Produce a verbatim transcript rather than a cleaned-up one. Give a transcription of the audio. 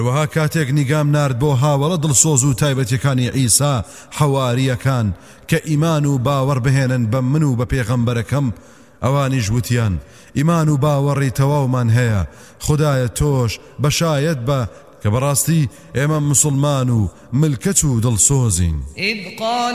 وها کاتێک نیگام نارد بۆ هاوڵە دڵسۆز و تایبەتیەکانی عیسا حەواریەکان کە ئیمان و باوەڕ بهێنن بە من و بە پێغەمبەرەکەم ئەوانیش وتیان ئیمان و باوەڕی تەواومان هەیە خودایە تۆش بەشایەت بە کە بەڕاستی ئێمە موسڵمان و ملکەت و دڵسۆزین.